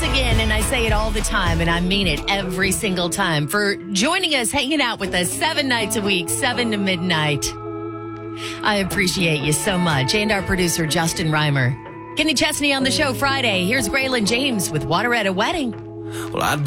again, and I say it all the time, and I mean it every single time, for joining us, hanging out with us 7 nights a week, 7 to midnight. I appreciate you so much. And our producer, Justin Reimer. Kenny Chesney on the show Friday. Here's Graylin James with Water at a Wedding. Well,